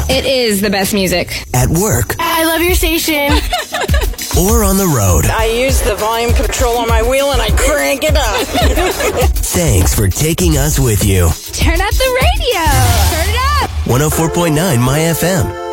It is the best music. At work. I love your station. Or on the road. I use the volume control on my wheel and I crank it up. Thanks for taking us with you. Turn up the radio. Turn it up. 104.9 My FM.